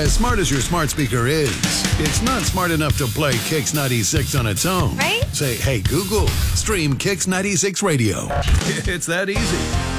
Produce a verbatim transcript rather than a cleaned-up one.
As smart as your smart speaker is, it's not smart enough to play Kix ninety-six on its own. Right? Say, hey, Google, stream Kix ninety-six Radio. It's that easy.